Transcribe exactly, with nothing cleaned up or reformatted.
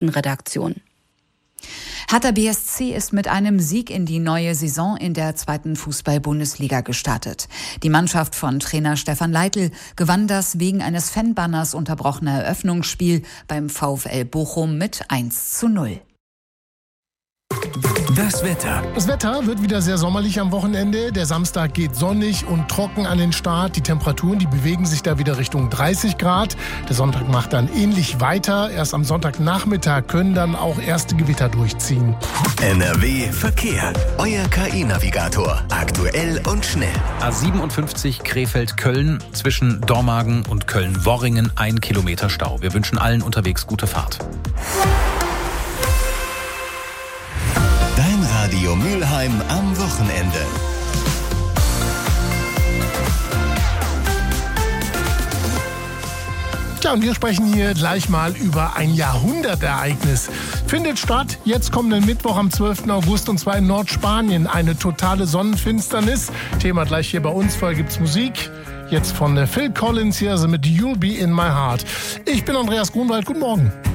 Redaktion. Hertha B S C ist mit einem Sieg in die neue Saison in der zweiten Fußball-Bundesliga gestartet. Die Mannschaft von Trainer Stefan Leitl gewann das wegen eines Fanbanners unterbrochene Eröffnungsspiel beim VfL Bochum mit eins zu null. Das Wetter. Das Wetter wird wieder sehr sommerlich am Wochenende. Der Samstag geht sonnig und trocken an den Start. Die Temperaturen, die bewegen sich da wieder Richtung dreißig Grad. Der Sonntag macht dann ähnlich weiter. Erst am Sonntagnachmittag können dann auch erste Gewitter durchziehen. N R W Verkehr. Euer K I-Navigator. Aktuell und schnell. A siebenundfünfzig Krefeld-Köln. Zwischen Dormagen und Köln-Worringen ein Kilometer Stau. Wir wünschen allen unterwegs gute Fahrt. Dein Radio Mülheim am Wochenende. Ja, und wir sprechen hier gleich mal über ein Jahrhundertereignis. Findet statt jetzt kommenden Mittwoch am zwölften August und zwar in Nordspanien. Eine totale Sonnenfinsternis. Thema gleich hier bei uns. Vorher gibt's Musik. Jetzt von Phil Collins hier, also mit You'll Be In My Heart. Ich bin Andreas Grunwald. Guten Morgen.